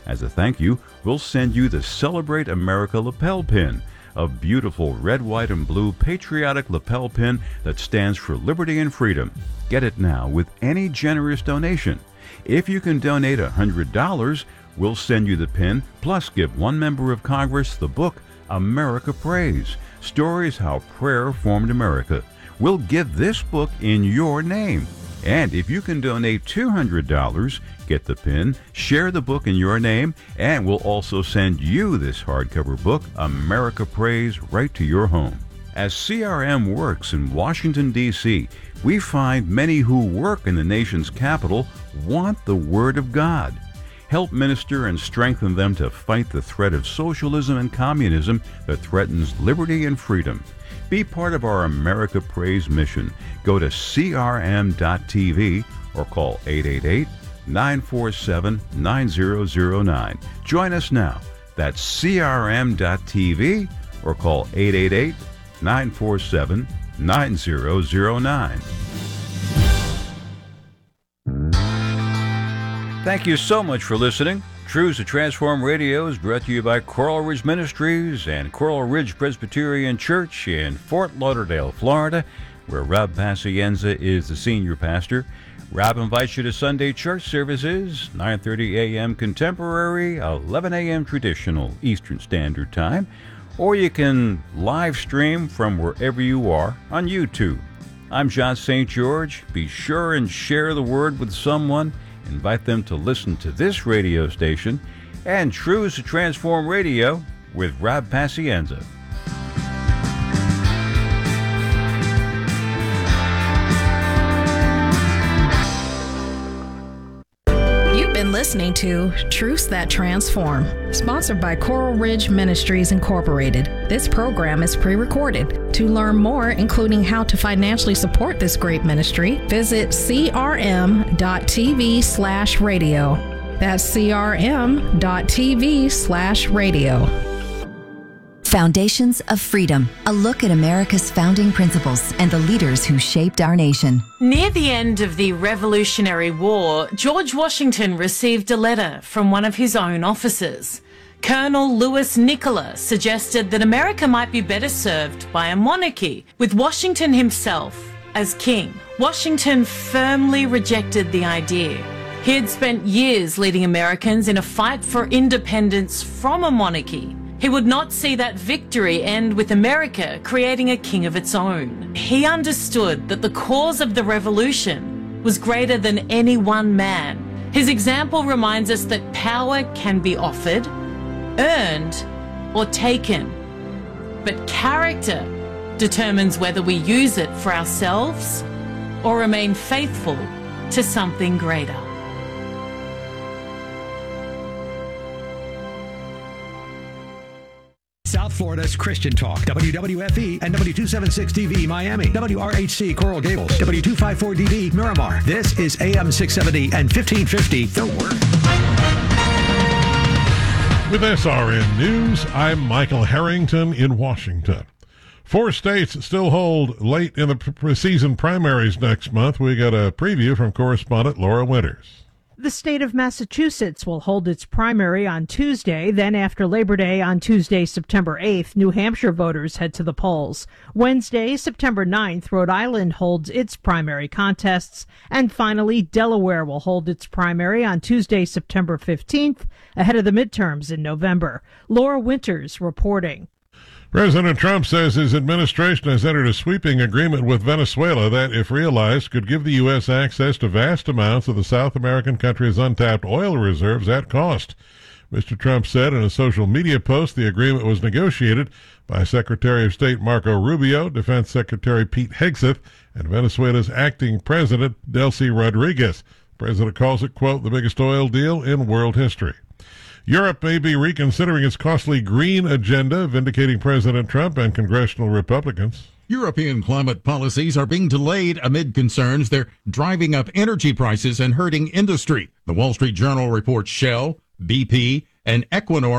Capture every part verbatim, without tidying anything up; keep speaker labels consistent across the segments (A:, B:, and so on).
A: As a thank you, we'll send you the Celebrate America lapel pin, a beautiful red, white, and blue patriotic lapel pin that stands for liberty and freedom. Get it now with any generous donation. If you can donate one hundred dollars, we'll send you the pin, plus give one member of Congress the book, America Prays, Stories How Prayer Formed America. We'll give this book in your name. And if you can donate two hundred dollars, get the pin, share the book in your name, and we'll also send you this hardcover book, America Prays, right to your home. As C R M works in Washington, D C, we find many who work in the nation's capital want the Word of God. Help minister and strengthen them to fight the threat of socialism and communism that threatens liberty and freedom. Be part of our America Prays mission. Go to C R M dot T V or call eight eight eight, nine four seven, nine zero zero nine. Join us now. That's C R M dot T V or call eight eight eight, nine four seven, nine zero zero nine. Thank you so much for listening. Truths to Transform Radio is brought to you by Coral Ridge Ministries and Coral Ridge Presbyterian Church in Fort Lauderdale, Florida, where Rob Pacienza is the senior pastor. Rob invites you to Sunday church services, nine thirty a.m. Contemporary, eleven a.m. Traditional Eastern Standard Time, or you can live stream from wherever you are on YouTube. I'm John Saint George. Be sure and share the word with someone. Invite them to listen to this radio station and Truths to Transform Radio with Rob Pacienza.
B: You've been listening to Truths That Transform, sponsored by Coral Ridge Ministries Incorporated. This program is pre-recorded. To learn more, including how to financially support this great ministry, visit C R M dot T V slash radio. That's C R M dot T V slash radio.
C: Foundations of Freedom, a look at America's founding principles and the leaders who shaped our nation.
D: Near the end of the Revolutionary War, George Washington received a letter from one of his own officers. Colonel Louis Nicola suggested that America might be better served by a monarchy, with Washington himself as king. Washington firmly rejected the idea. He had spent years leading Americans in a fight for independence from a monarchy. He would not see that victory end with America creating a king of its own. He understood that the cause of the revolution was greater than any one man. His example reminds us that power can be offered, earned, or taken. But character determines whether we use it for ourselves or remain faithful to something greater.
E: South Florida's Christian Talk, W W F E and W two seventy-six D V Miami, W R H C Coral Gables, W two fifty-four D V Miramar. This is A M six seventy and fifteen fifty The Word.
F: With S R N News, I'm Michael Harrington in Washington. Four states still hold late in the preseason primaries next month. We got a preview from correspondent Laura Winters.
G: The state of Massachusetts will hold its primary on Tuesday. Then after Labor Day on Tuesday, September eighth, New Hampshire voters head to the polls. Wednesday, September ninth, Rhode Island holds its primary contests. And finally, Delaware will hold its primary on Tuesday, September fifteenth, ahead of the midterms in November. Laura Winters reporting.
F: President Trump says his administration has entered a sweeping agreement with Venezuela that, if realized, could give the U S access to vast amounts of the South American country's untapped oil reserves at cost. Mister Trump said in a social media post the agreement was negotiated by Secretary of State Marco Rubio, Defense Secretary Pete Hegseth, and Venezuela's acting president, Delcy Rodriguez. The president calls it, quote, the biggest oil deal in world history. Europe may be reconsidering its costly green agenda, vindicating President Trump and congressional Republicans.
H: European climate policies are being delayed amid concerns they're driving up energy prices and hurting industry. The Wall Street Journal reports Shell, B P, and Equinor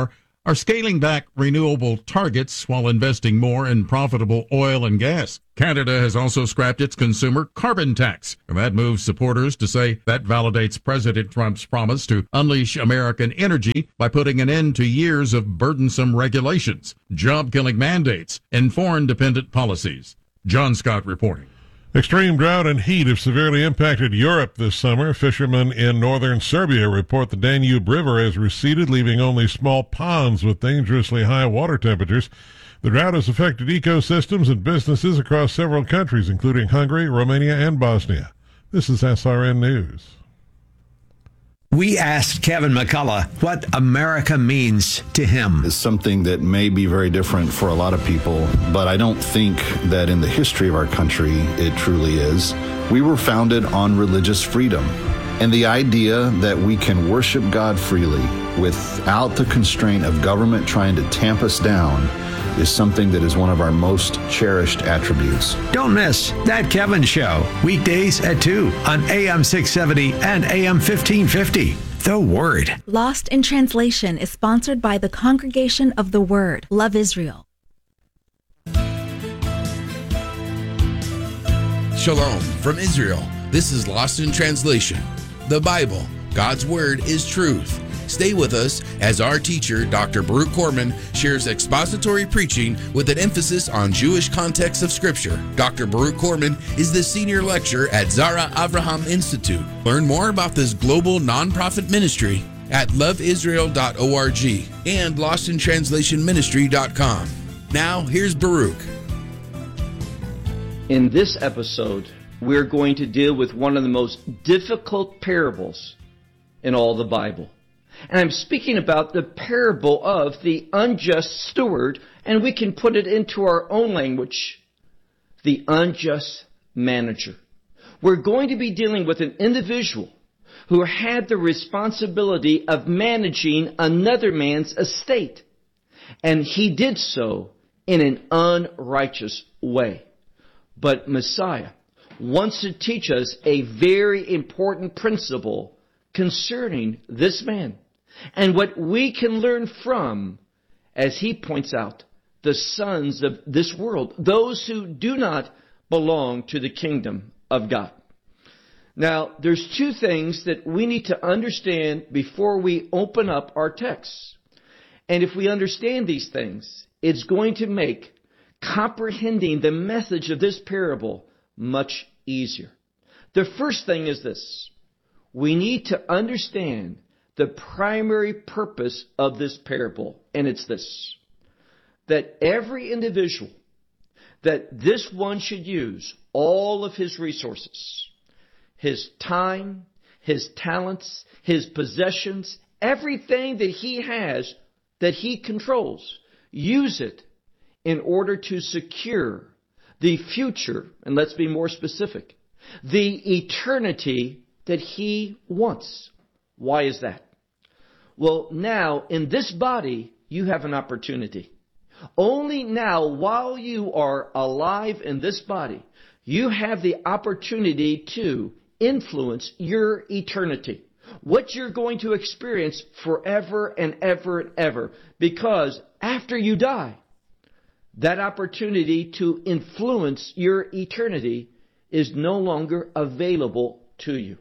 H: are scaling back renewable targets while investing more in profitable oil and gas. Canada has also scrapped its consumer carbon tax, and that moves supporters to say that validates President Trump's promise to unleash American energy by putting an end to years of burdensome regulations, job-killing mandates, and foreign-dependent policies. John Scott reporting.
F: Extreme drought and heat have severely impacted Europe this summer. Fishermen in northern Serbia report the Danube River has receded, leaving only small ponds with dangerously high water temperatures. The drought has affected ecosystems and businesses across several countries, including Hungary, Romania, and Bosnia. This is S R N News.
E: We asked Kevin McCullough what America means to him.
I: Is something that may be very different for a lot of people, but I don't think that in the history of our country it truly is. We were founded on religious freedom and the idea that we can worship God freely without the constraint of government trying to tamp us down is something that is one of our most cherished attributes.
E: Don't miss That Kevin Show, weekdays at two on A M six seventy and A M fifteen fifty. The Word.
J: Lost in Translation is sponsored by the Congregation of the Word, Love Israel.
K: Shalom from Israel. This is Lost in Translation. The Bible, God's Word, is truth. Stay with us as our teacher, Doctor Baruch Korman, shares expository preaching with an emphasis on Jewish context of Scripture. Doctor Baruch Korman is the senior lecturer at Zara Avraham Institute. Learn more about this global nonprofit ministry at love israel dot org and lost in translation ministry dot com. Now, here's Baruch.
L: In this episode, we're going to deal with one of the most difficult parables in all the Bible. And I'm speaking about the parable of the unjust steward, and we can put it into our own language, the unjust manager. We're going to be dealing with an individual who had the responsibility of managing another man's estate, and he did so in an unrighteous way. But Messiah wants to teach us a very important principle concerning this man, and what we can learn from, as he points out, the sons of this world, those who do not belong to the kingdom of God. Now, there's two things that we need to understand before we open up our texts. And if we understand these things, it's going to make comprehending the message of this parable much easier. The first thing is this: we need to understand the primary purpose of this parable, and it's this: that every individual, that this one should use all of his resources, his time, his talents, his possessions, everything that he has, that he controls, use it in order to secure the future, and let's be more specific, the eternity that he wants. Why is that? Well, now, in this body, you have an opportunity. Only now, while you are alive in this body, you have the opportunity to influence your eternity. What you're going to experience forever and ever and ever. Because after you die, that opportunity to influence your eternity is no longer available to you.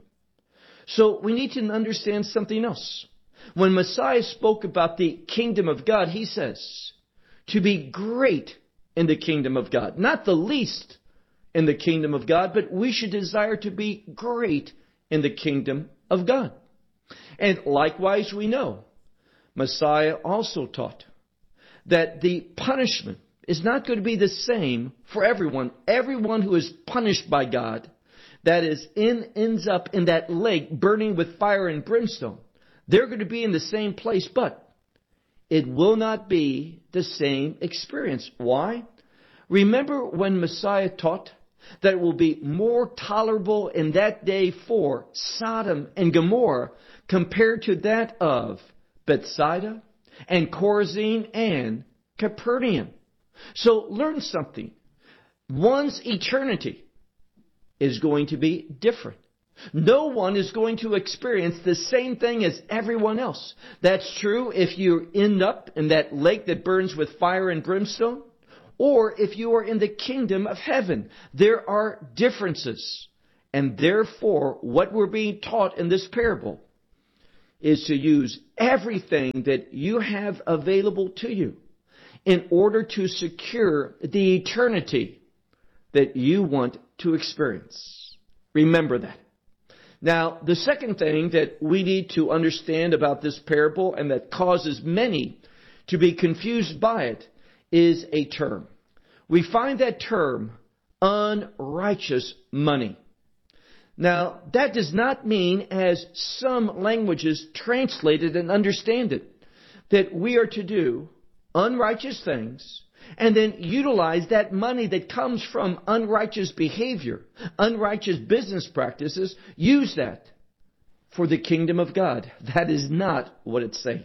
L: So we need to understand something else. When Messiah spoke about the kingdom of God, he says, to be great in the kingdom of God. Not the least in the kingdom of God, but we should desire to be great in the kingdom of God. And likewise, we know Messiah also taught that the punishment is not going to be the same for everyone. Everyone who is punished by God, that is, in, ends up in that lake burning with fire and brimstone, they're going to be in the same place, but it will not be the same experience. Why? Remember when Messiah taught that it will be more tolerable in that day for Sodom and Gomorrah compared to that of Bethsaida and Chorazin and Capernaum. So learn something. One's eternity is going to be different. No one is going to experience the same thing as everyone else. That's true if you end up in that lake that burns with fire and brimstone, or if you are in the kingdom of heaven. There are differences. And therefore, what we're being taught in this parable is to use everything that you have available to you in order to secure the eternity that you want to experience. Remember that. Now, the second thing that we need to understand about this parable, and that causes many to be confused by it, is a term. We find that term, unrighteous money. Now, that does not mean, as some languages translate it and understand it, that we are to do unrighteous things and then utilize that money that comes from unrighteous behavior, unrighteous business practices, use that for the kingdom of God. That is not what it's saying.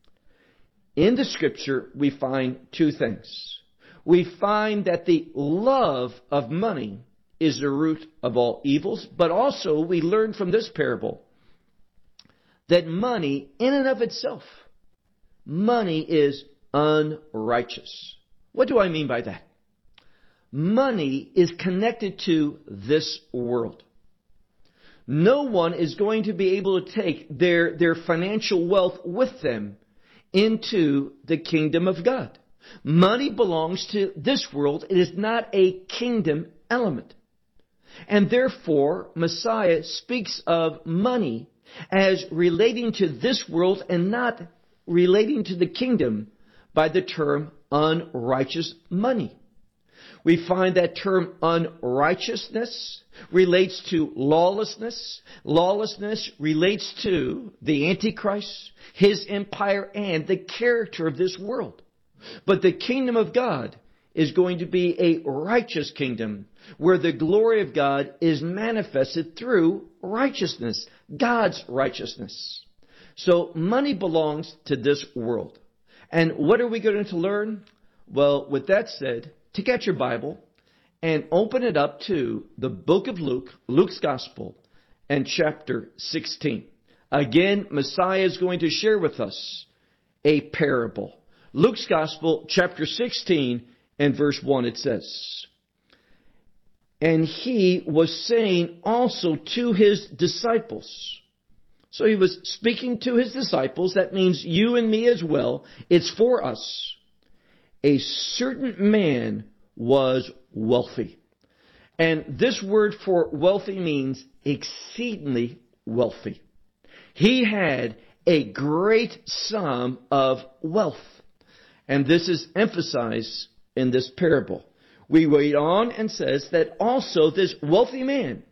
L: In the scripture, we find two things. We find that the love of money is the root of all evils, but also we learn from this parable that money in and of itself, money is unrighteous. What do I mean by that? Money is connected to this world. No one is going to be able to take their, their financial wealth with them into the kingdom of God. Money belongs to this world. It is not a kingdom element. And therefore, Messiah speaks of money as relating to this world and not relating to the kingdom by the term unrighteous money. We find that term unrighteousness relates to lawlessness. Lawlessness relates to the Antichrist, his empire, and the character of this world. But the kingdom of God is going to be a righteous kingdom where the glory of God is manifested through righteousness, God's righteousness. So money belongs to this world. And what are we going to learn? Well, with that said, take out your Bible and open it up to the book of Luke, Luke's Gospel, and chapter sixteen. Again, Messiah is going to share with us a parable. Luke's Gospel, chapter sixteen, and verse one, it says, "And he was saying also to his disciples." So he was speaking to his disciples. That means you and me as well. It's for us. "A certain man was wealthy." And this word for wealthy means exceedingly wealthy. He had a great sum of wealth. And this is emphasized in this parable. We read on and says that also this wealthy man,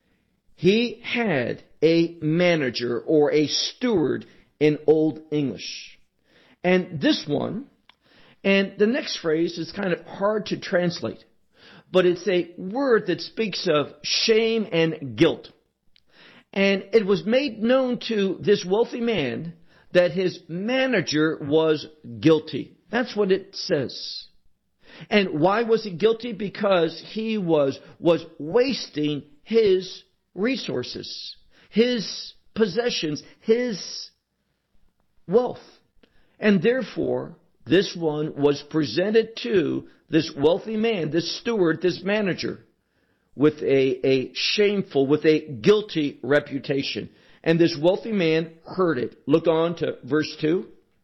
L: he had a manager or a steward in Old English. And this one, and the next phrase is kind of hard to translate, but it's a word that speaks of shame and guilt. And it was made known to this wealthy man that his manager was guilty. That's what it says. And why was he guilty? Because he was, was wasting his resources, his possessions, his wealth. And therefore, this one was presented to this wealthy man, this steward, this manager, with a, a shameful, with a guilty reputation. And this wealthy man heard it. Look on to verse two.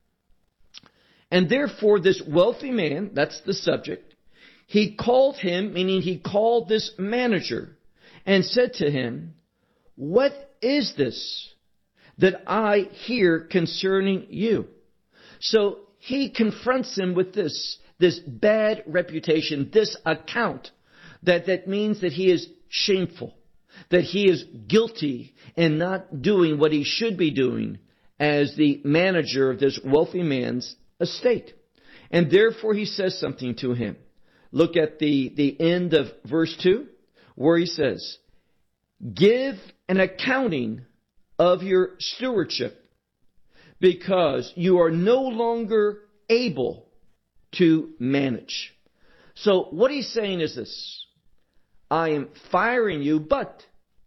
L: "And therefore this wealthy man," that's the subject, "he called him," meaning he called this manager, "and said to him, 'What is this that I hear concerning you?'" So he confronts him with this, this bad reputation, this account, that, that means that he is shameful, that he is guilty in not doing what he should be doing as the manager of this wealthy man's estate. And therefore he says something to him. Look at the, the end of verse two, where he says, "Give an accounting of your stewardship, because you are no longer able to manage." So what he's saying is this: I am firing you, but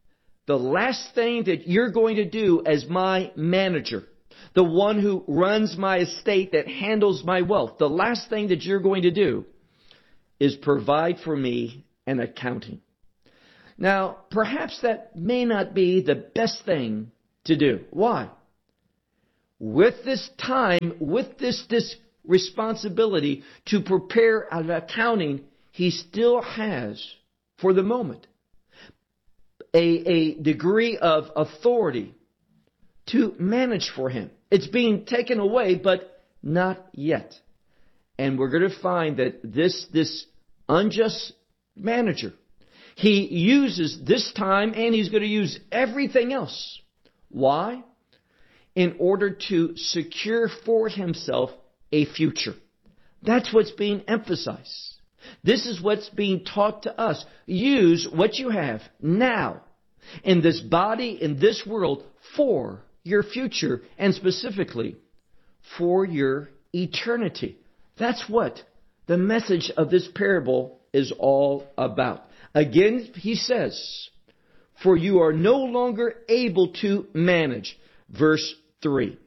L: the last thing that you're going to do as my manager, the one who runs my estate, that handles my wealth, the last thing that you're going to do is provide for me an accounting. Now, perhaps that may not be the best thing to do. Why? With this time, with this, this responsibility to prepare an accounting, he still has, for the moment, a, a degree of authority to manage for him. It's being taken away, but not yet. And we're going to find that this, this unjust manager, he uses this time and he's going to use everything else. Why? In order to secure for himself a future. That's what's being emphasized. This is what's being taught to us. Use what you have now in this body, in this world, for your future, and specifically for your eternity. That's what the message of this parable is all about. Again, he says, for you are no longer able to manage. Verse three.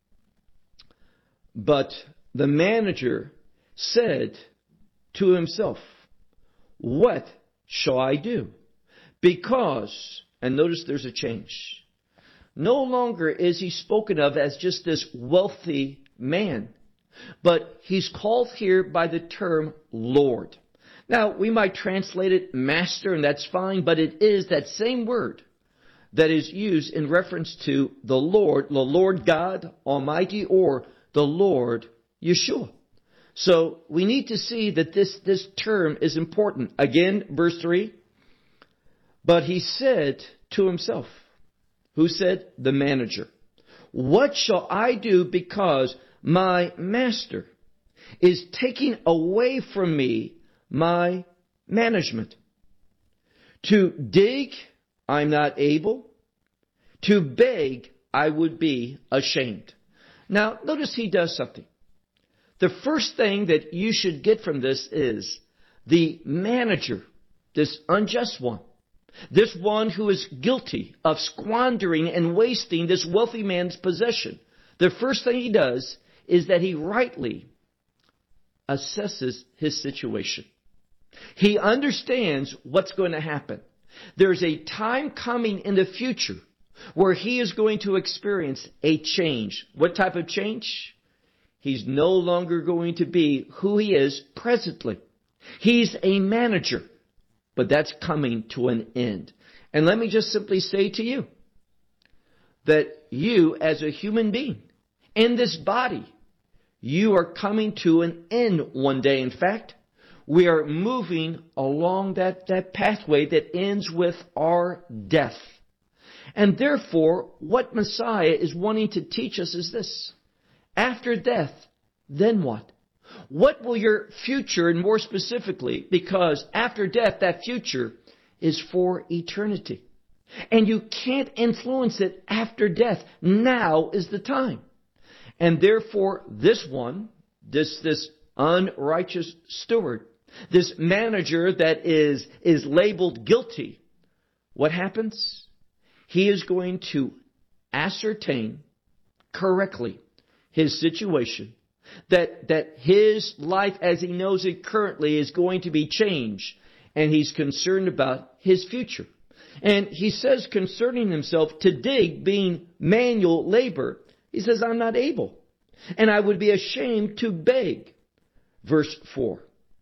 L: But the manager said to himself, what shall I do? Because, and notice there's a change. No longer is he spoken of as just this wealthy man, but he's called here by the term Lord. Now, we might translate it master, and that's fine, but it is that same word that is used in reference to the Lord, the Lord God Almighty, or the Lord Yeshua. So we need to see that this, this term is important. Again, verse three. But he said to himself, who said? The manager. What shall I do because my master is taking away from me my management? To dig, I'm not able. To beg, I would be ashamed. Now, notice he does something. The first thing that you should get from this is the manager, this unjust one, this one who is guilty of squandering and wasting this wealthy man's possession. The first thing he does is that he rightly assesses his situation. He understands what's going to happen. There's a time coming in the future where he is going to experience a change. What type of change? He's no longer going to be who he is presently. He's a manager, but that's coming to an end. And let me just simply say to you that you as a human being in this body, you are coming to an end one day. In fact, we are moving along that, that pathway that ends with our death. And therefore, what Messiah is wanting to teach us is this. After death, then what? What will your future, and more specifically, because after death, that future is for eternity. And you can't influence it after death. Now is the time. And therefore, this one, this, this unrighteous steward, this manager that is, is labeled guilty, what happens? He is going to ascertain correctly his situation, that, that his life as he knows it currently is going to be changed, and he's concerned about his future. And he says concerning himself, to dig being manual labor, he says, I'm not able, and I would be ashamed to beg. Verse four,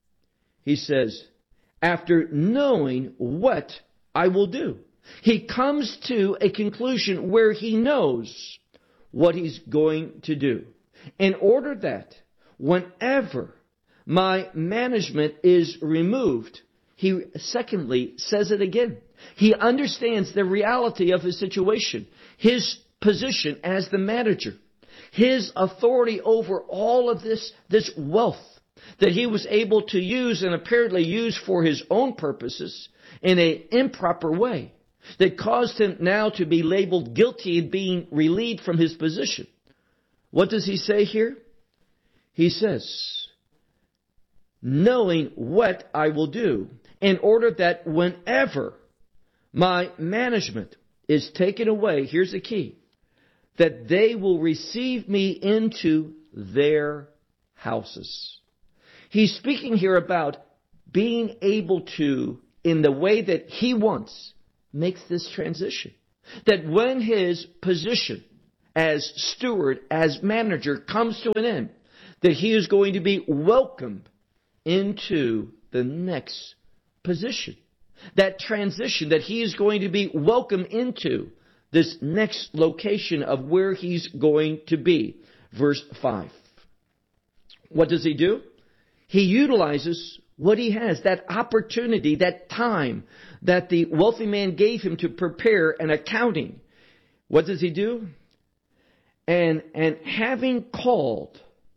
L: he says, after knowing what I will do. He comes to a conclusion where he knows what he's going to do. In order that whenever my management is removed, he secondly says it again. He understands the reality of his situation, his position as the manager, his authority over all of this, this wealth that he was able to use and apparently use for his own purposes in an improper way, that caused him now to be labeled guilty and being relieved from his position. What does he say here? He says, knowing what I will do, in order that whenever my management is taken away, here's the key, that they will receive me into their houses. He's speaking here about being able to, in the way that he wants, makes this transition. That when his position as steward, as manager comes to an end, that he is going to be welcomed into the next position. That transition, that he is going to be welcomed into this next location of where he's going to be. Verse five. What does he do? He utilizes what he has, that opportunity, that time that the wealthy man gave him to prepare an accounting. What does he do? And, and having called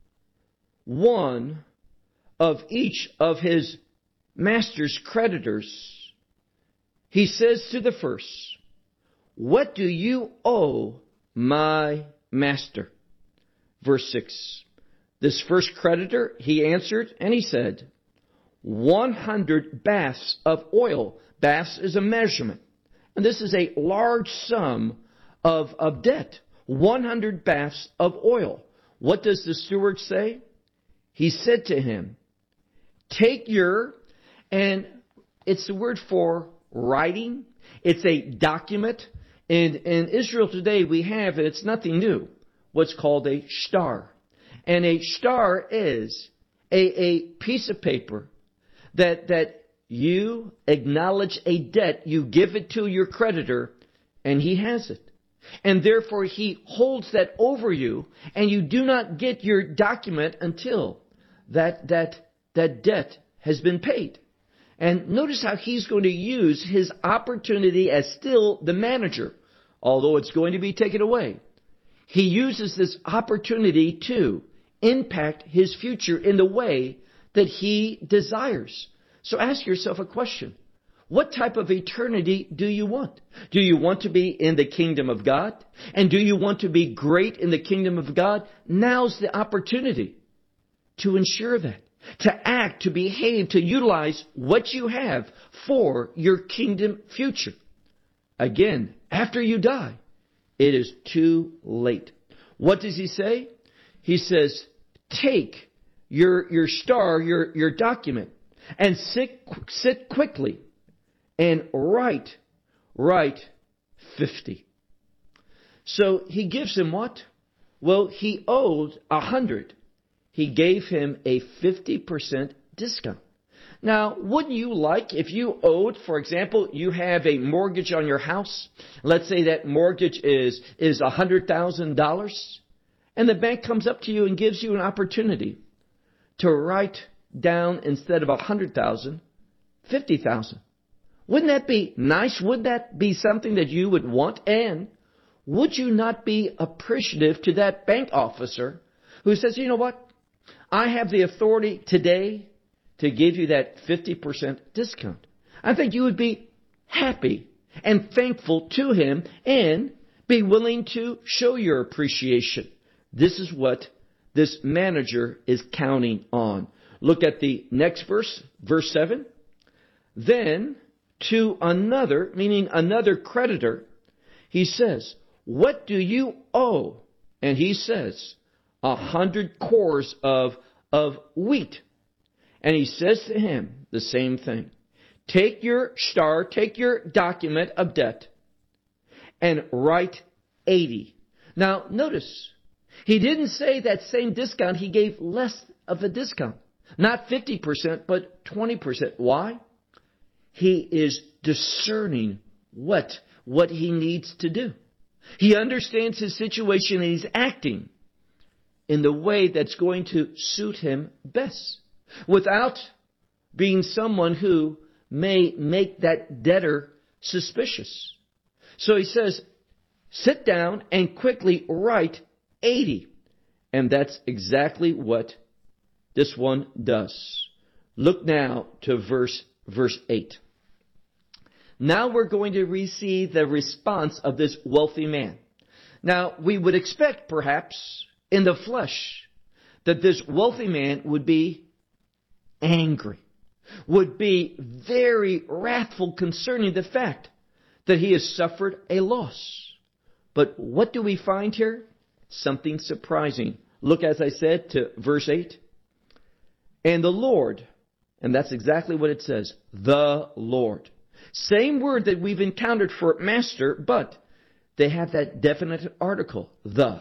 L: one of each of his master's creditors, he says to the first, "What do you owe my master?" Verse six. This first creditor, he answered and he said, one hundred baths of oil. Baths is a measurement. And this is a large sum of, of debt. one hundred baths of oil. What does the steward say? He said to him, take your, and it's the word for writing. It's a document. And in Israel today we have, and it's nothing new, what's called a shtar. And a shtar is a, a piece of paper that, that you acknowledge a debt, you give it to your creditor, and he has it. And therefore he holds that over you, and you do not get your document until that, that, that debt has been paid. And notice how he's going to use his opportunity as still the manager, although it's going to be taken away. He uses this opportunity to impact his future in the way that he desires. So ask yourself a question. What type of eternity do you want? Do you want to be in the kingdom of God? And do you want to be great in the kingdom of God? Now's the opportunity to ensure that, to act, to behave, to utilize what you have for your kingdom future. Again, after you die, it is too late. What does he say? He says, take your, your star, your, your document, and sit, sit quickly and write, write fifty. So he gives him what? Well, he owed a hundred. He gave him a fifty percent discount. Now, wouldn't you like if you owed, for example, you have a mortgage on your house. Let's say that mortgage is, is one hundred thousand dollars. And the bank comes up to you and gives you an opportunity to write down, instead of one hundred thousand, fifty thousand. Wouldn't that be nice? Would that be something that you would want? And would you not be appreciative to that bank officer who says, you know what? I have the authority today to give you that fifty percent discount. I think you would be happy and thankful to him and be willing to show your appreciation. This is what this manager is counting on. Look at the next verse, verse seven. Then to another, meaning another creditor, he says, what do you owe? And he says, a hundred cores of, of wheat. And he says to him the same thing. Take your shtar, take your document of debt, and write eighty. Now, notice, he didn't say that same discount. He gave less of a discount. Not fifty percent, but twenty percent. Why? He is discerning what, what he needs to do. He understands his situation and he's acting in the way that's going to suit him best, without being someone who may make that debtor suspicious. So he says, sit down and quickly write eighty. And that's exactly what this one does. Look now to verse, verse eight. Now we're going to receive the response of this wealthy man. Now, we would expect, perhaps, in the flesh, that this wealthy man would be angry, would be very wrathful concerning the fact that he has suffered a loss. But what do we find here? Something surprising. Look, as I said, to verse eight. And the Lord, and that's exactly what it says, the Lord. Same word that we've encountered for master, but they have that definite article, the.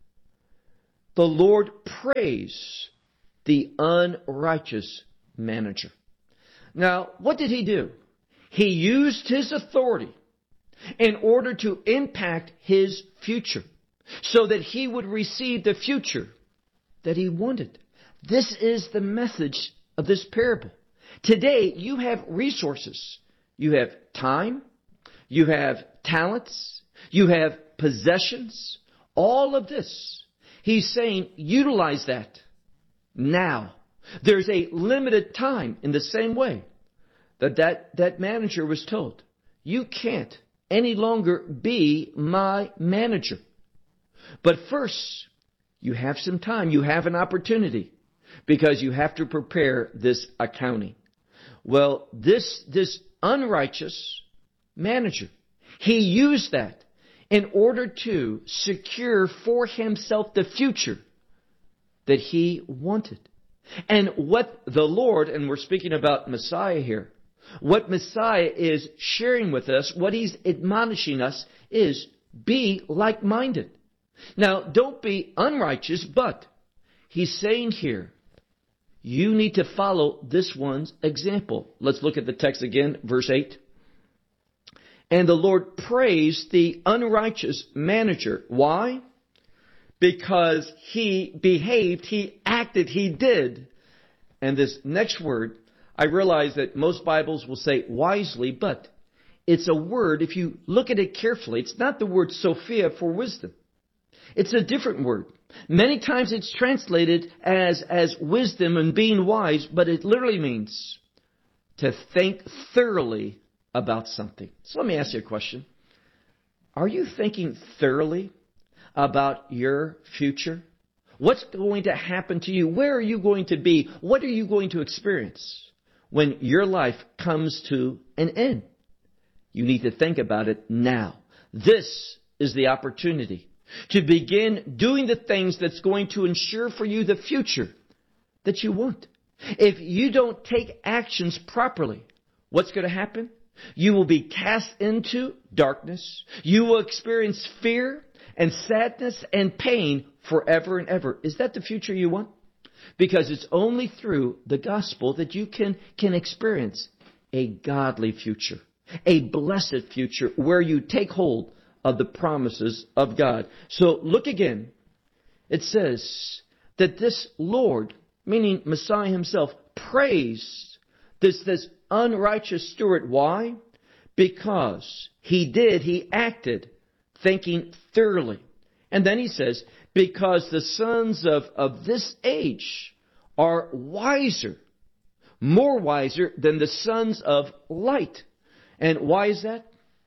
L: The Lord praised the unrighteous manager. Now, what did he do? He used his authority in order to impact his future so that he would receive the future that he wanted. This is the message of this parable. Today, you have resources. You have time. You have talents. You have possessions. All of this. He's saying, utilize that now. There's a limited time in the same way that that, that manager was told, you can't any longer be my manager. But first, you have some time. You have an opportunity because you have to prepare this accounting. Well, this, this unrighteous manager, he used that in order to secure for himself the future that he wanted. And what the Lord, and we're speaking about Messiah here, what Messiah is sharing with us, what he's admonishing us is be like-minded. Now, don't be unrighteous, but he's saying here, you need to follow this one's example. Let's look at the text again, verse eight. And the Lord praised the unrighteous manager. Why? Because he behaved, he acted, he did. And this next word, I realize that most Bibles will say wisely, but it's a word, if you look at it carefully, it's not the word Sophia for wisdom. It's a different word. Many times it's translated as, as wisdom and being wise, but it literally means to think thoroughly about something. So let me ask you a question. Are you thinking thoroughly about your future? What's going to happen to you? Where are you going to be? What are you going to experience when your life comes to an end? You need to think about it now. This is the opportunity to begin doing the things that's going to ensure for you the future that you want. If you don't take actions properly, what's going to happen? You will be cast into darkness. You will experience fear and sadness and pain forever and ever. Is that the future you want? Because it's only through the gospel that you can, can experience a godly future, a blessed future where you take hold of the promises of God. So look again. It says that this Lord, meaning Messiah himself, praised this, this unrighteous steward. Why? Because he did, he acted thinking thoroughly. And then he says, because the sons of, of this age are wiser, more wiser than the sons of light. And why is that?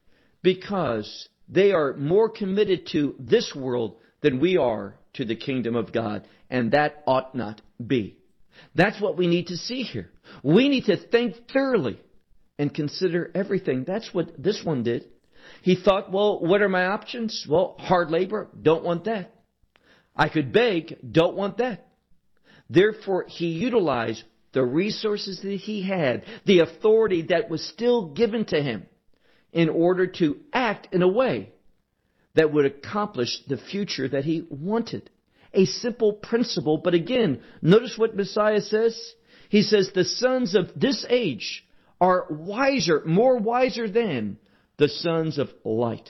L: Because they are more committed to this world than we are to the kingdom of God. And that ought not be. That's what we need to see here. We need to think thoroughly and consider everything. That's what this one did. He thought, well, what are my options? Well, hard labor, don't want that. I could beg, don't want that. Therefore, he utilized the resources that he had, the authority that was still given to him, in order to act in a way that would accomplish the future that he wanted. A simple principle, but again, notice what Messiah says. He says, the sons of this age are wiser, more wiser than the sons of light.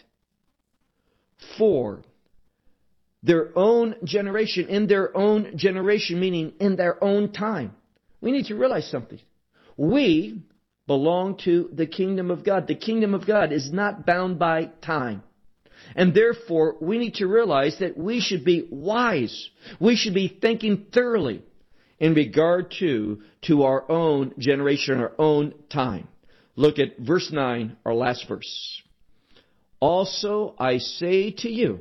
L: For their own generation, in their own generation, meaning in their own time. We need to realize something. We belong to the kingdom of God. The kingdom of God is not bound by time. And therefore, we need to realize that we should be wise. We should be thinking thoroughly in regard to, to our own generation, our own time. Look at verse nine, our last verse. Also, I say to you,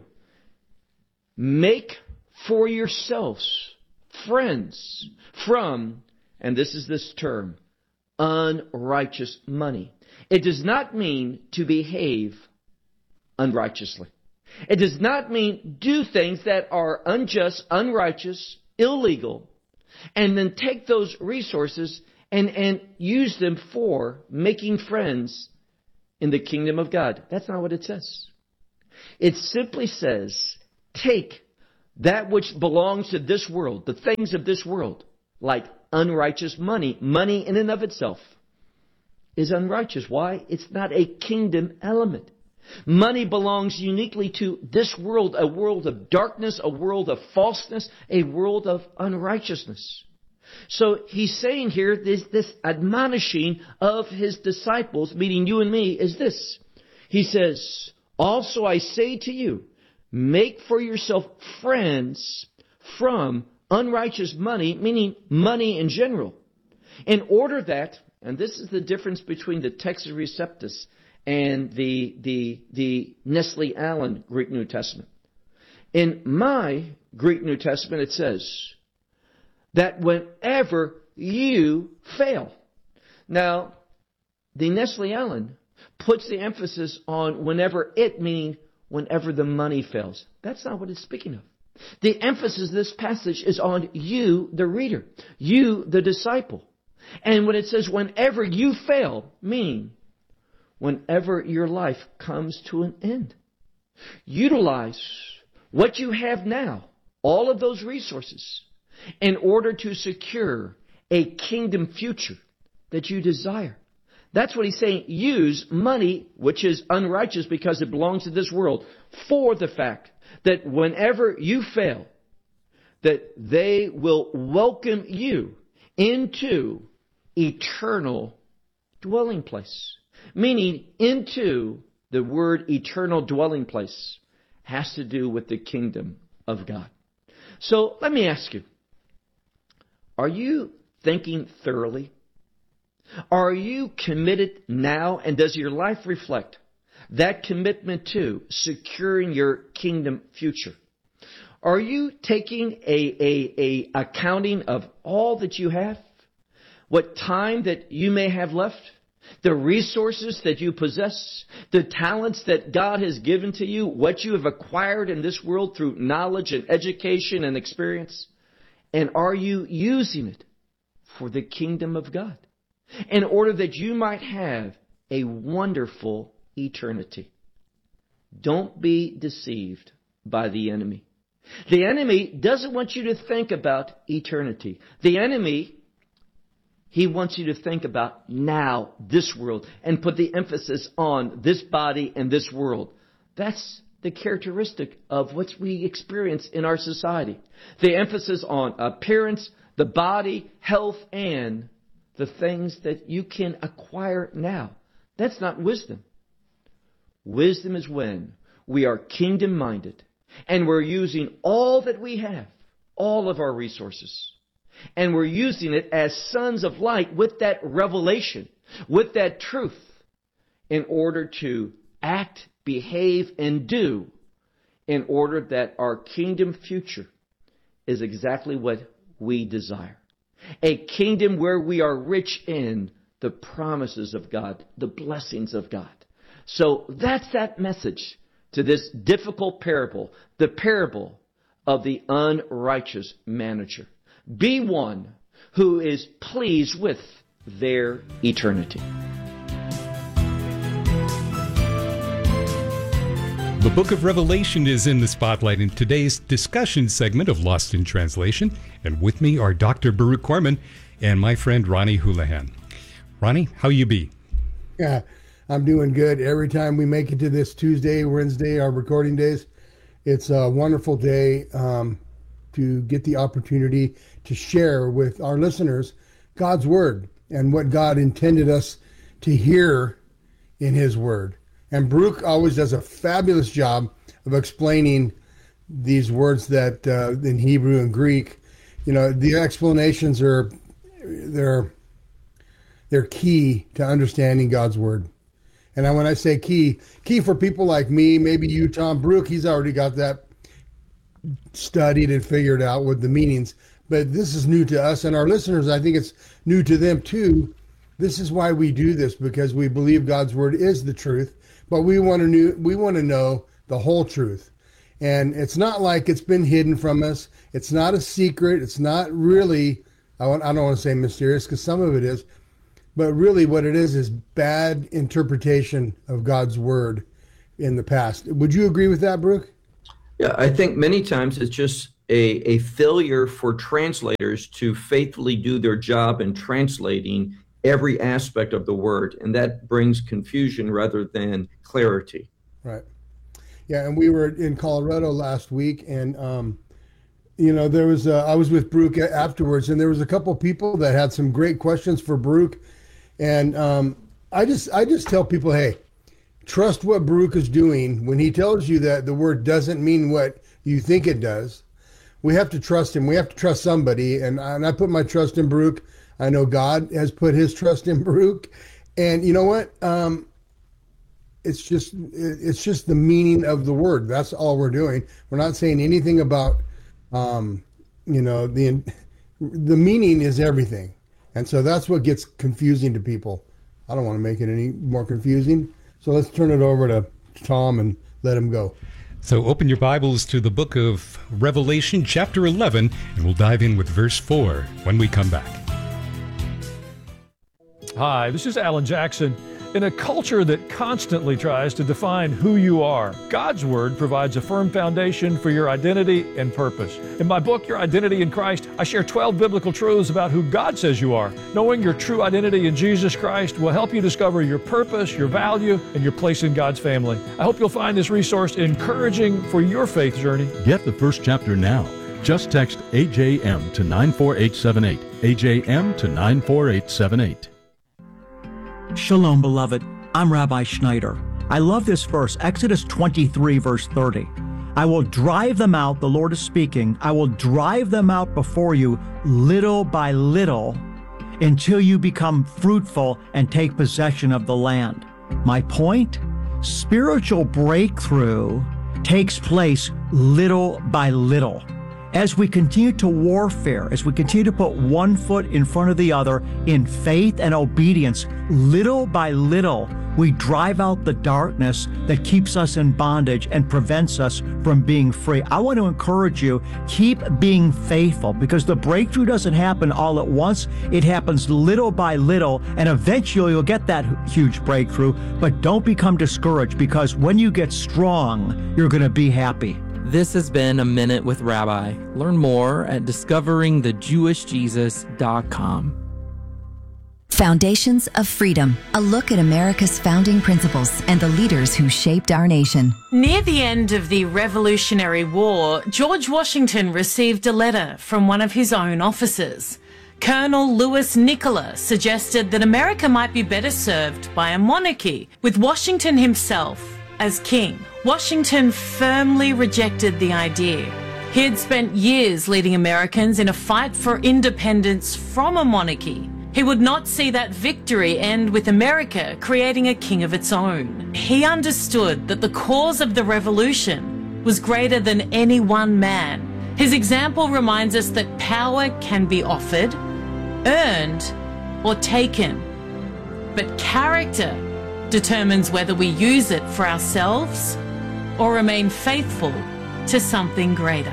L: make for yourselves friends from, and this is this term, unrighteous money. It does not mean to behave unrighteously. It does not mean do things that are unjust, unrighteous, illegal, and then take those resources and, and use them for making friends in the kingdom of God. That's not what it says. It simply says, take that which belongs to this world, the things of this world, like unrighteous money. Money in and of itself is unrighteous. Why? It's not a kingdom element. Money belongs uniquely to this world, a world of darkness, a world of falseness, a world of unrighteousness. So he's saying here, this, this admonishing of his disciples, meaning you and me, is this. He says, also I say to you, make for yourself friends from unrighteous money, meaning money in general, in order that, and this is the difference between the Textus Receptus and the, the, the Nestle Allen Greek New Testament. In my Greek New Testament, it says that whenever you fail. Now, the Nestle Allen puts the emphasis on whenever it, meaning whenever the money fails. That's not what it's speaking of. The emphasis of this passage is on you, the reader, you, the disciple. And when it says whenever you fail, meaning whenever your life comes to an end, utilize what you have now, all of those resources, in order to secure a kingdom future that you desire. That's what he's saying. Use money, which is unrighteous because it belongs to this world, for the fact that whenever you fail, that they will welcome you into eternal dwelling place. Meaning into the word eternal dwelling place has to do with the kingdom of God. So let me ask you, are you thinking thoroughly? Are you committed now, and does your life reflect that commitment to securing your kingdom future? Are you taking a, a, a accounting of all that you have? What time that you may have left? The resources that you possess? The talents that God has given to you? What you have acquired in this world through knowledge and education and experience? And are you using it for the kingdom of God? In order that you might have a wonderful eternity. Don't be deceived by the enemy. The enemy doesn't want you to think about eternity. The enemy, he wants you to think about now, this world, and put the emphasis on this body and this world. That's the characteristic of what we experience in our society. The emphasis on appearance, the body, health, and the things that you can acquire now. That's not wisdom. Wisdom is when we are kingdom-minded and we're using all that we have, all of our resources, and we're using it as sons of light with that revelation, with that truth, in order to act, behave, and do in order that our kingdom future is exactly what we desire. A kingdom where we are rich in the promises of God, the blessings of God. So that's that message to this difficult parable, the parable of the unrighteous manager. Be one who is pleased with their eternity.
M: The book of Revelation is in the spotlight in today's discussion segment of Lost in Translation. And with me are Doctor Baruch Corman and my friend Ronnie Houlihan. Ronnie, how you be?
N: Yeah, I'm doing good. Every time we make it to this Tuesday, Wednesday, our recording days, it's a wonderful day um, to get the opportunity to share with our listeners God's Word and what God intended us to hear in His Word. And Baruch always does a fabulous job of explaining these words that uh, in Hebrew and Greek, you know, the explanations are they're they're key to understanding God's Word. And when I say key, key for people like me, maybe you, Tom, Baruch, he's already got that studied and figured out with the meanings. But this is new to us and our listeners. I think it's new to them too, This is why we do this, because we believe God's word is the truth, but we want to know, we want to know the whole truth. And it's not like it's been hidden from us. It's not a secret. It's not really, I, want, I don't want to say mysterious, because some of it is, but really what it is is bad interpretation of God's word in the past. Would you agree with that, Brooke?
L: Yeah, I think many times it's just a, a failure for translators to faithfully do their job in translating every aspect of the word, and that brings confusion rather than clarity.
N: Right. Yeah, and we were in Colorado last week, and um, you know, there was a, I was with Brooke afterwards, and there was a couple people that had some great questions for Brooke, and um, I just I just tell people, hey, trust what Brooke is doing. When he tells you that the word doesn't mean what you think it does, we have to trust him. We have to trust somebody, and, and I put my trust in Brooke. I know God has put his trust in Brooke, and you know what? Um, it's just it's just the meaning of the word. That's all we're doing. We're not saying anything about, um, you know, the the meaning is everything, and so that's what gets confusing to people. I don't want to make it any more confusing. So let's turn it over to Tom and let him go.
M: So open your Bibles to the book of Revelation, chapter eleven, and we'll dive in with verse four when we come back.
O: Hi, this is Alan Jackson. In a culture that constantly tries to define who you are, God's Word provides a firm foundation for your identity and purpose. In my book, Your Identity in Christ, I share twelve biblical truths about who God says you are. Knowing your true identity in Jesus Christ will help you discover your purpose, your value, and your place in God's family. I hope you'll find this resource encouraging for your faith journey.
P: Get the first chapter now. Just text A J M to nine four eight seven eight. A J M to nine four eight seven eight.
Q: Shalom, beloved. I'm Rabbi Schneider. I love this verse, Exodus twenty-three, verse thirty. I will drive them out, the Lord is speaking, I will drive them out before you little by little until you become fruitful and take possession of the land. My point? Spiritual breakthrough takes place little by little. As we continue to warfare, as we continue to put one foot in front of the other in faith and obedience, little by little, we drive out the darkness that keeps us in bondage and prevents us from being free. I want to encourage you, keep being faithful, because the breakthrough doesn't happen all at once. It happens little by little, and eventually you'll get that huge breakthrough. But don't become discouraged, because when you get strong, you're going to be happy.
R: This has been A Minute with Rabbi. Learn more at discovering the jewish jesus dot com.
C: Foundations of Freedom, a look at America's founding principles and the leaders who shaped our nation.
D: Near the end of the Revolutionary War, George Washington received a letter from one of his own officers. Colonel Louis Nicola suggested that America might be better served by a monarchy, with Washington himself as king. Washington firmly rejected the idea. He had spent years leading Americans in a fight for independence from a monarchy. He would not see that victory end with America creating a king of its own. He understood that the cause of the revolution was greater than any one man. His example reminds us that power can be offered, earned, or taken. But character determines whether we use it for ourselves or remain faithful to something greater.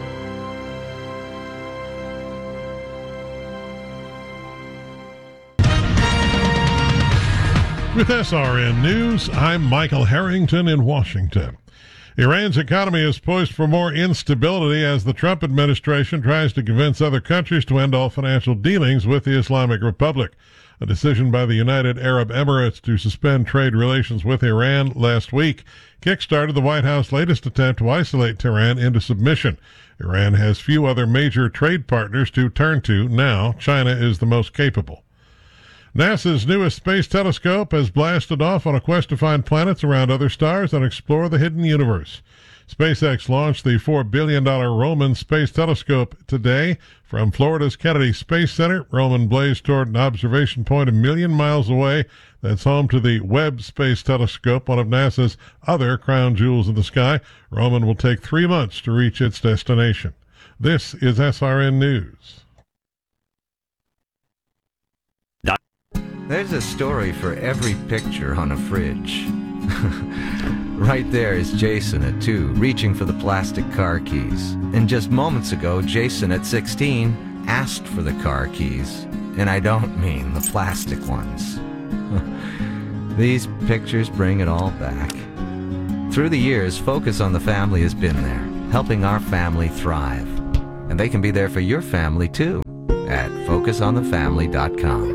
F: With S R N News, I'm Michael Harrington in Washington. Iran's economy is poised for more instability as the Trump administration tries to convince other countries to end all financial dealings with the Islamic Republic. A decision by the United Arab Emirates to suspend trade relations with Iran last week kickstarted the White House's latest attempt to isolate Tehran into submission. Iran has few other major trade partners to turn to now. China is the most capable. NASA's newest space telescope has blasted off on a quest to find planets around other stars and explore the hidden universe. SpaceX launched the four billion dollars Roman Space Telescope today from Florida's Kennedy Space Center. Roman blazed toward an observation point a million miles away that's home to the Webb Space Telescope, one of NASA's other crown jewels in the sky. Roman will take three months to reach its destination. This is S R N News.
S: There's a story for every picture on a fridge. Right there is Jason at two, reaching for the plastic car keys. And just moments ago, Jason at sixteen asked for the car keys. And I don't mean the plastic ones. These pictures bring it all back. Through the years, Focus on the Family has been there, helping our family thrive. And they can be there for your family too at focus on the family dot com.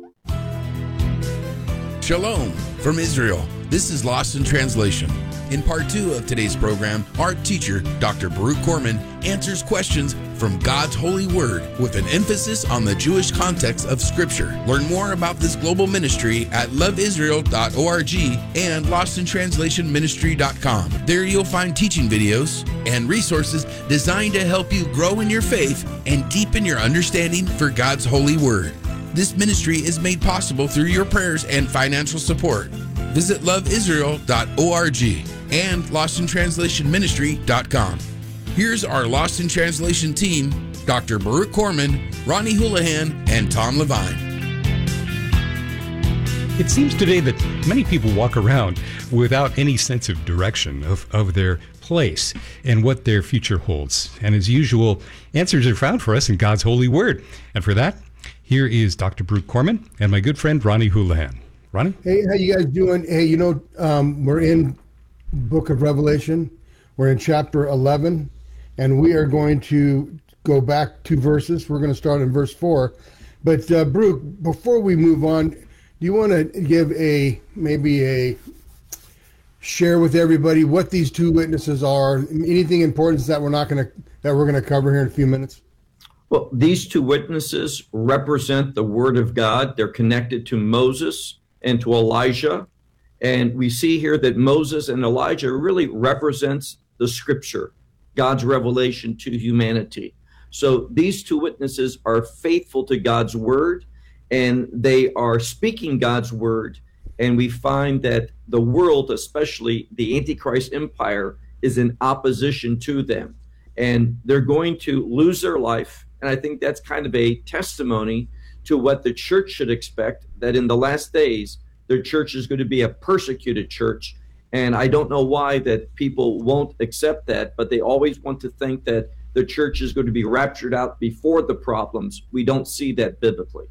K: Shalom from Israel. This is Lost in Translation. In part two of today's program, our teacher, Doctor Baruch Corman, answers questions from God's holy word with an emphasis on the Jewish context of Scripture. Learn more about this global ministry at love israel dot org and lost in translation ministry dot com. There you'll find teaching videos and resources designed to help you grow in your faith and deepen your understanding for God's holy word. This ministry is made possible through your prayers and financial support. Visit love israel dot org and lost in translation ministry dot com. Here's our Lost in Translation team, Doctor Baruch Corman, Ronnie Houlihan, and Tom Levine.
M: It seems today that many people walk around without any sense of direction of, of their place and what their future holds. And as usual, answers are found for us in God's holy word. And for that, here is Doctor Baruch Corman and my good friend Ronnie Houlihan. Ronnie?
N: Hey, how you guys doing? Hey, you know, um, we're in Book of Revelation. We're in chapter eleven, and we are going to go back two verses. We're going to start in verse four. But uh, Baruch, before we move on, do you want to give a maybe a share with everybody what these two witnesses are? Anything important that we're not going to that we're going to cover here in a few minutes?
L: Well, these two witnesses represent the Word of God. They're connected to Moses and to Elijah. And we see here that Moses and Elijah really represents the Scripture, God's revelation to humanity. So these two witnesses are faithful to God's Word, and they are speaking God's Word. And we find that the world, especially the Antichrist empire, is in opposition to them. And they're going to lose their life. And I think that's kind of a testimony to what the church should expect, that in the last days, their church is going to be a persecuted church. And I don't know why that people won't accept that, but they always want to think that the church is going to be raptured out before the problems. We don't see that biblically.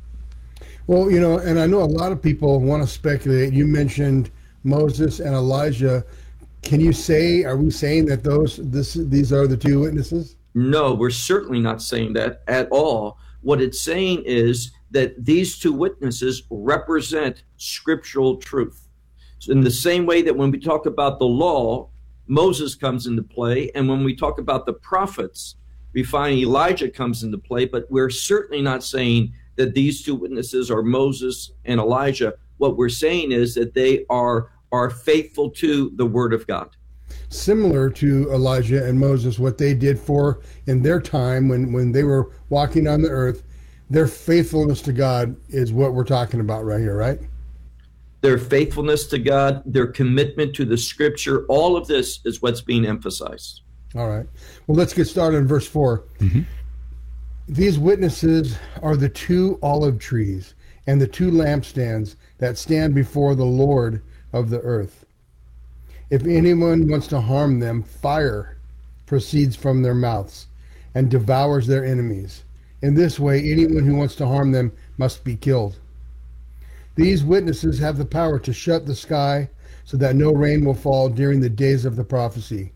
N: Well, you know, and I know a lot of people want to speculate. You mentioned Moses and Elijah. Can you say, are we saying that those this these are the two witnesses?
L: No, we're certainly not saying that at all. What it's saying is that these two witnesses represent scriptural truth. So in the same way that when we talk about the law, Moses comes into play, and when we talk about the prophets, we find Elijah comes into play, but we're certainly not saying that these two witnesses are Moses and Elijah. What we're saying is that they are, are faithful to the Word of God.
N: Similar to Elijah and Moses, what they did for in their time when, when they were walking on the earth, their faithfulness to God is what we're talking about right here, right?
L: Their faithfulness to God, their commitment to the Scripture, all of this is what's being emphasized.
N: All right. Well, let's get started in verse four. Mm-hmm. These witnesses are the two olive trees and the two lampstands that stand before the Lord of the earth. If anyone wants to harm them, fire proceeds from their mouths and devours their enemies. In this way, anyone who wants to harm them must be killed. These witnesses have the power to shut the sky so that no rain will fall during the days of the prophecy,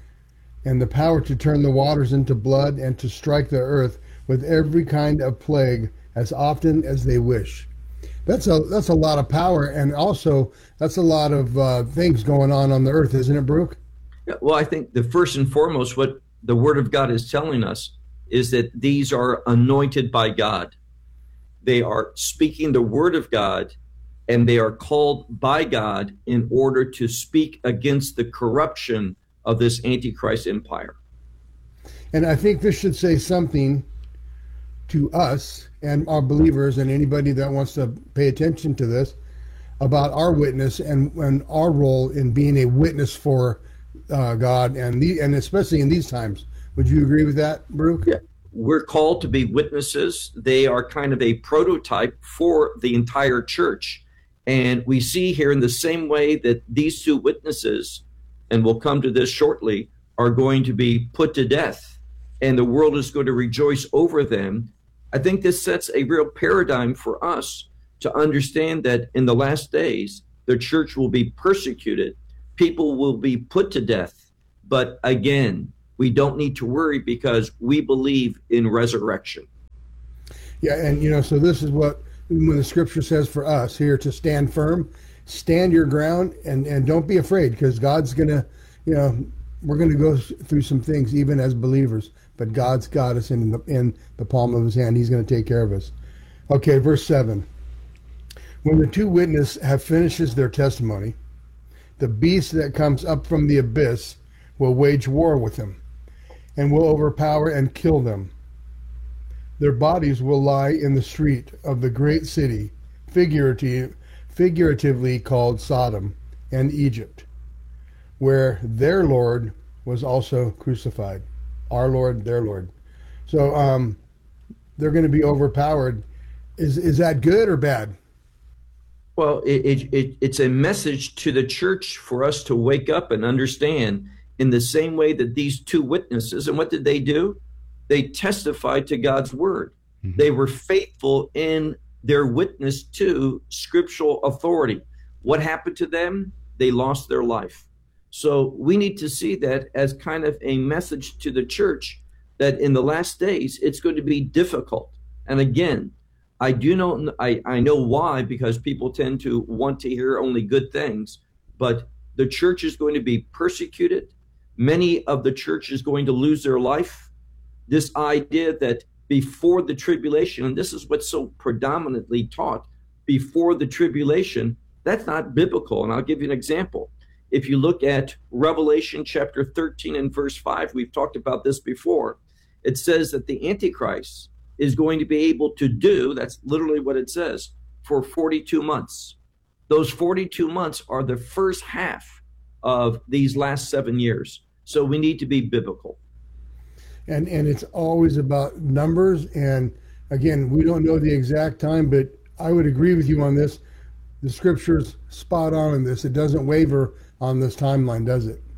N: and the power to turn the waters into blood and to strike the earth with every kind of plague as often as they wish. That's a that's a lot of power, and also that's a lot of uh, things going on on the earth, isn't it, Baruch?
L: Yeah, well, I think the first and foremost, what the Word of God is telling us is that these are anointed by God. They are speaking the Word of God, and they are called by God in order to speak against the corruption of this Antichrist empire.
N: And I think this should say something to us and our believers and anybody that wants to pay attention to this about our witness and, and our role in being a witness for uh, God, and the, and especially in these times. Would you agree with that, Baruch?
L: Yeah. we're called to be witnesses. They are kind of a prototype for the entire church. And we see here in the same way that these two witnesses, and we'll come to this shortly, are going to be put to death, and the world is going to rejoice over them. I think this sets a real paradigm for us to understand that in the last days, the church will be persecuted. People will be put to death. But again, we don't need to worry because we believe in resurrection.
N: Yeah, and you know, so this is what when the scripture says for us here to stand firm, stand your ground, and, and don't be afraid, because God's going to, you know, we're going to go through some things even as believers, but God's got us in the, in the palm of his hand. He's going to take care of us. Okay, verse seven. When the two witnesses have finished their testimony, the beast that comes up from the abyss will wage war with them and will overpower and kill them. Their bodies will lie in the street of the great city, figurative, figuratively called Sodom and Egypt, where their Lord was also crucified. Our Lord, their Lord. So um, they're going to be overpowered. Is is that good or bad?
L: Well, it, it, it, it's a message to the church for us to wake up and understand in the same way that these two witnesses, and what did they do? They testified to God's word. Mm-hmm. They were faithful in their witness to scriptural authority. What happened to them? They lost their life. So we need to see that as kind of a message to the church that in the last days, it's going to be difficult. And again, I do know, I, I know why, because people tend to want to hear only good things, but the church is going to be persecuted. Many of the church is going to lose their life. This idea that before the tribulation, and this is what's so predominantly taught, before the tribulation, that's not biblical. And I'll give you an example. If you look at Revelation chapter thirteen and verse five, we've talked about this before. It says that the Antichrist is going to be able to do, that's literally what it says, for forty-two months. Those forty-two months are the first half of these last seven years. So we need to be biblical.
N: And and it's always about numbers. And again, we don't know the exact time, but I would agree with you on this. The scripture's spot on in this. It doesn't waver on this timeline, does it?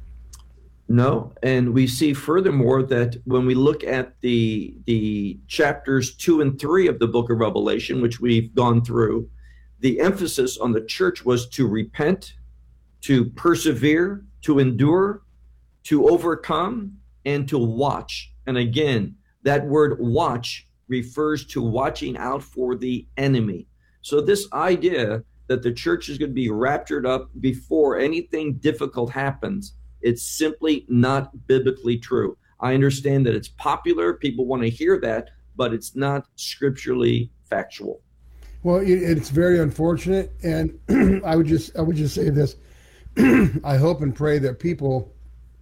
L: No, and we see furthermore that when we look at the the chapters two and three of the book of Revelation, which we've gone through, the emphasis on the church was to repent, to persevere, to endure, to overcome, and to watch. And again, that word watch refers to watching out for the enemy. So this idea that the church is going to be raptured up before anything difficult happens, it's simply not biblically true. I understand that it's popular, people want to hear that, but it's not scripturally factual.
N: Well, it's very unfortunate, and I would just I would just say this. I hope and pray that people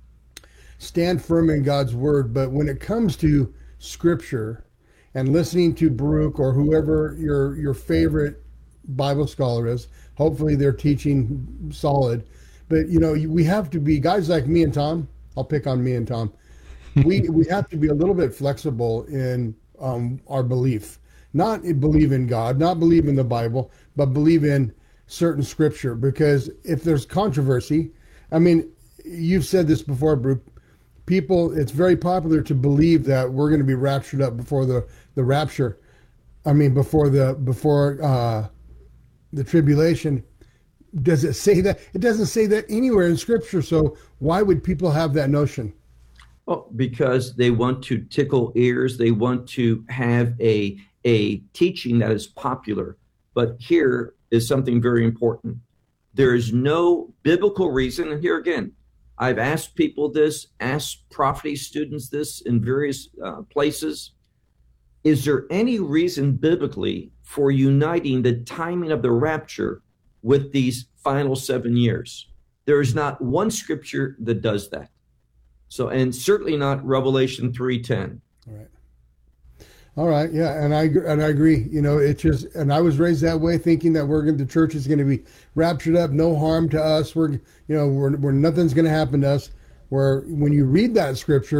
N: stand firm in God's word, but when it comes to scripture and listening to Baruch or whoever your your favorite Bible scholar is, hopefully they're teaching solid. But, you know, we have to be, guys like me and Tom, I'll pick on me and Tom, we we have to be a little bit flexible in um, our belief. Not believe in God, not believe in the Bible, but believe in certain scripture. Because if there's controversy, I mean, you've said this before, Bruce, people, it's very popular to believe that we're going to be raptured up before the, the rapture. I mean, before the, before uh, the tribulation. Does it say that? It doesn't say that anywhere in scripture. So why would people have that notion?
L: Well, because they want to tickle ears. They want to have a, a teaching that is popular. But here is something very important. There is no biblical reason. And here again, I've asked people this, asked prophecy students this in various uh, places. Is there any reason biblically for uniting the timing of the rapture with these final seven years? There is not one scripture that does that. So, and certainly not Revelation three ten.
N: All right. All right. Yeah. And I, and I agree, you know, it's just, and I was raised that way, thinking that we're going to, the church is going to be raptured up, no harm to us. We're, you know, we're, we're nothing's going to happen to us. Where when you read that scripture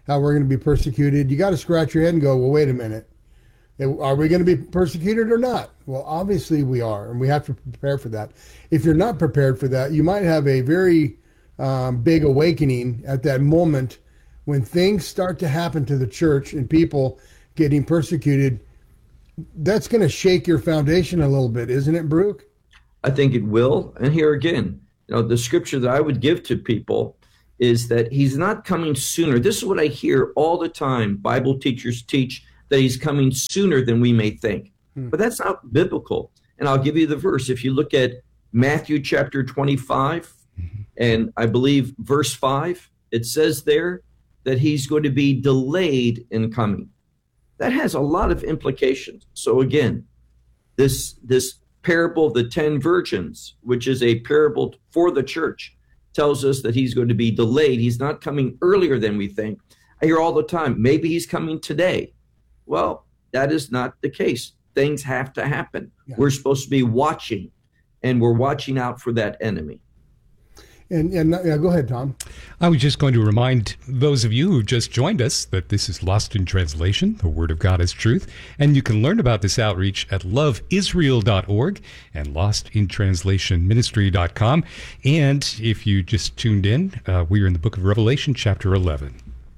N: how we're going to be persecuted, you got to scratch your head and go, well, wait a minute. Are we going to be persecuted or not? Well, obviously we are, and we have to prepare for that. If you're not prepared for that, you might have a very um, big awakening at that moment when things start to happen to the church and people getting persecuted. That's going to shake your foundation a little bit, isn't it, Baruch?
L: I think it will. And here again, you know, the scripture that I would give to people is that he's not coming sooner. This is what I hear all the time. Bible teachers teach that he's coming sooner than we may think. Hmm. But that's not biblical. And I'll give you the verse. If you look at Matthew chapter twenty-five, mm-hmm. and I believe verse five, it says there that he's going to be delayed in coming. That has a lot of implications. So again, this, this parable of the ten virgins, which is a parable for the church, tells us that he's going to be delayed. He's not coming earlier than we think. I hear all the time, maybe he's coming today. Well, that is not the case. Things have to happen. Yeah. We're supposed to be watching, and we're watching out for that enemy.
N: And, and yeah, go ahead, Tom.
M: I was just going to remind those of you who just joined us that this is Lost in Translation, the Word of God is Truth, and you can learn about this outreach at love israel dot org and lost in translation ministry dot com. And if you just tuned in, uh, we are in the book of Revelation, chapter eleven.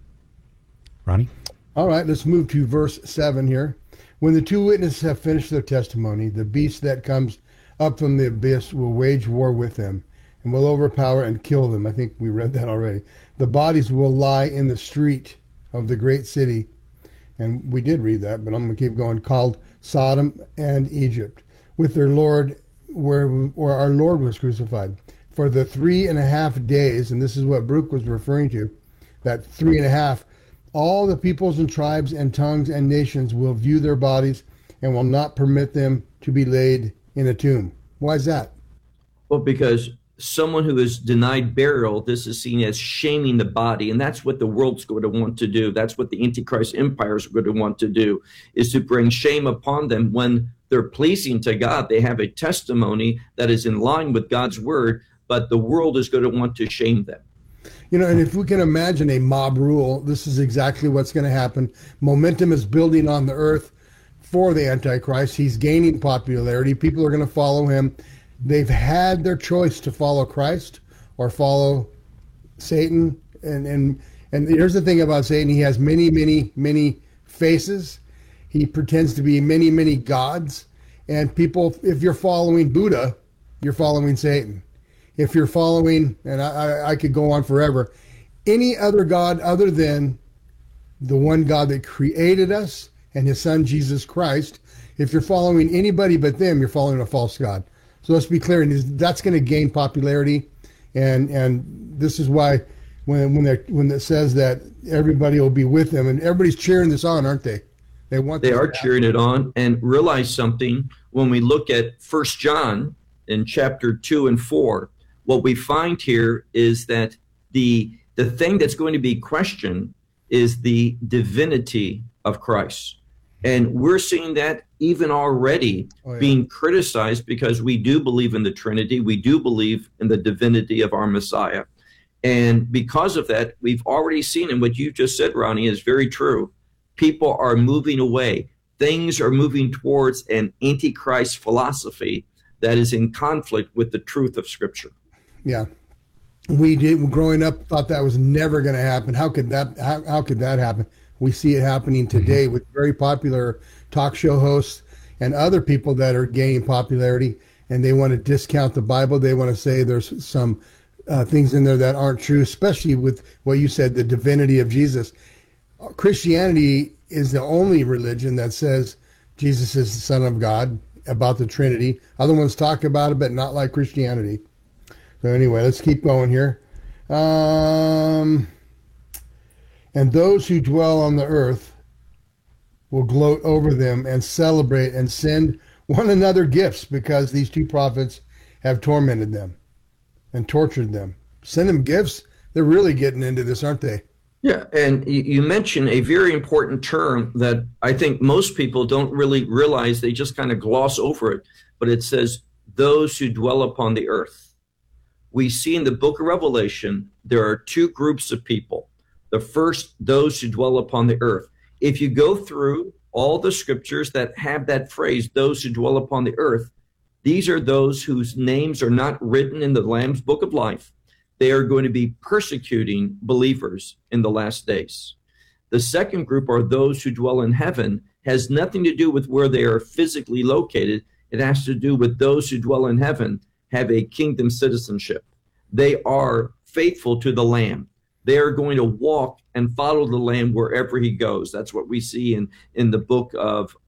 M: Ronnie?
N: All right, let's move to verse seven here. When the two witnesses have finished their testimony, the beast that comes up from the abyss will wage war with them and will overpower and kill them. I think we read that already. The bodies will lie in the street of the great city. And we did read that, but I'm going to keep going. Called Sodom and Egypt, with their Lord, where, where our Lord was crucified. For the three and a half days, and this is what Baruch was referring to, that three and a half, all the peoples and tribes and tongues and nations will view their bodies and will not permit them to be laid in a tomb. Why is that?
L: Well, because someone who is denied burial, this is seen as shaming the body. And that's what the world's going to want to do. That's what the Antichrist empires are going to want to do, is to bring shame upon them when they're pleasing to God. They have a testimony that is in line with God's word, but the world is going to want to shame them.
N: You know, and if we can imagine a mob rule, this is exactly what's going to happen. Momentum is building on the earth for the Antichrist. He's gaining popularity. People are going to follow him. They've had their choice to follow Christ or follow Satan. And, and, and here's the thing about Satan. He has many, many, many faces. He pretends to be many, many gods. And people, if you're following Buddha, you're following Satan. If you're following, and I, I, I could go on forever, any other God other than the one God that created us and his son, Jesus Christ, if you're following anybody but them, you're following a false God. So let's be clear, and that's going to gain popularity. And and this is why when when when it says that everybody will be with them, and everybody's cheering this on, aren't they? They want
L: They are cheering it on. And realize something, when we look at First John in chapter two and four, what we find here is that the the thing that's going to be questioned is the divinity of Christ. And we're seeing that even already oh, yeah. being criticized, because we do believe in the Trinity. We do believe in the divinity of our Messiah. And because of that, we've already seen, and what you just said, Ronnie, is very true. People are moving away. Things are moving towards an antichrist philosophy that is in conflict with the truth of Scripture.
N: Yeah, we did growing up thought that was never going to happen. How could that? How, how could that happen? We see it happening today mm-hmm. with very popular talk show hosts and other people that are gaining popularity, and they want to discount the Bible. They want to say there's some uh, things in there that aren't true, especially with what you said, the divinity of Jesus. Christianity is the only religion that says Jesus is the Son of God, about the Trinity. Other ones talk about it, but not like Christianity. So anyway, let's keep going here. Um, and those who dwell on the earth will gloat over them and celebrate and send one another gifts, because these two prophets have tormented them and tortured them. Send them gifts? They're really getting into this, aren't they?
L: Yeah, and you mentioned a very important term that I think most people don't really realize. They just kind of gloss over it. But it says, those who dwell upon the earth. We see in the book of Revelation, there are two groups of people. The first, those who dwell upon the earth. If you go through all the scriptures that have that phrase, those who dwell upon the earth, these are those whose names are not written in the Lamb's book of life. They are going to be persecuting believers in the last days. The second group are those who dwell in heaven. Has nothing to do with where they are physically located. It has to do with those who dwell in heaven have a kingdom citizenship. They are faithful to the Lamb. They are going to walk and follow the Lamb wherever he goes. That's what we see in, in the book of